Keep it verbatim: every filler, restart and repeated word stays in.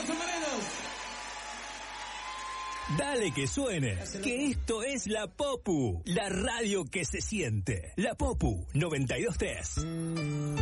los submarinos. Dale que suene, que esto es La Popu, la radio que se siente. La Popu noventa y dos tres.